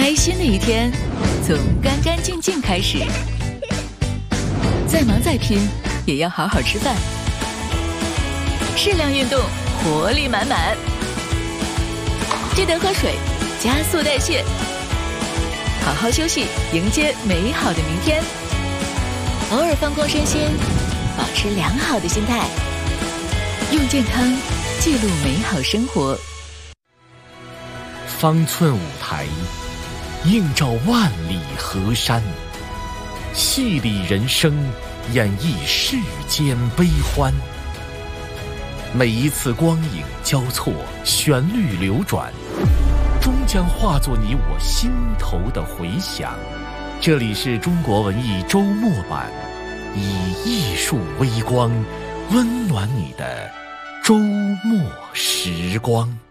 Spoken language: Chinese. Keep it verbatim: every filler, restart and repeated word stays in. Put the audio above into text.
开心的一天从干干净净开始，再忙再拼也要好好吃饭，适量运动，活力满满。记得喝水，加速代谢，好好休息，迎接美好的明天。偶尔放空身心，保持良好的心态，用健康记录美好生活。 方寸舞台映照万里河山，戏里人生演绎世间悲欢。每一次光影交错，旋律流转，终将化作你我心头的回响。这里是中国文艺周末版，以艺术微光温暖你的周末时光。